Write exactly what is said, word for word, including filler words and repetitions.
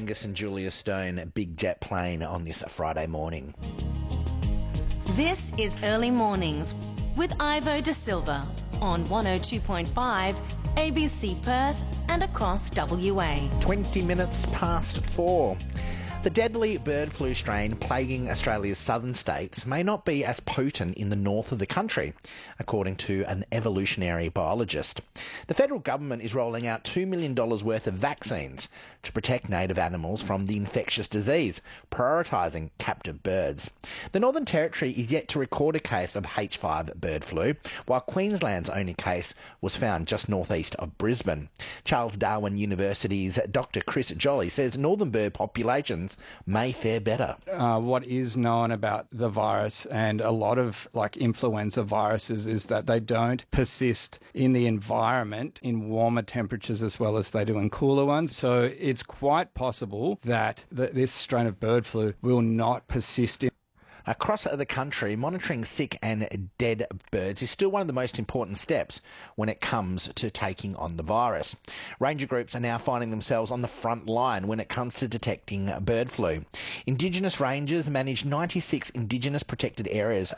Angus and Julia Stone, big jet plane on this Friday morning. This is Early Mornings with Ivo De Silva on one oh two point five A B C Perth and across W A. twenty minutes past four. The deadly bird flu strain plaguing Australia's southern states may not be as potent in the north of the country, according to an evolutionary biologist. The federal government is rolling out two million dollars worth of vaccines to protect native animals from the infectious disease, prioritising captive birds. The Northern Territory is yet to record a case of H five bird flu, while Queensland's only case was found just northeast of Brisbane. Charles Darwin University's Doctor Chris Jolly says northern bird populations may fare better. Uh, what is known about the virus and a lot of like influenza viruses is that they don't persist in the environment in warmer temperatures as well as they do in cooler ones. So it's quite possible that th- this strain of bird flu will not persist in Across the country, monitoring sick and dead birds is still one of the most important steps when it comes to taking on the virus. Ranger groups are now finding themselves on the front line when it comes to detecting bird flu. Indigenous rangers manage ninety-six Indigenous protected areas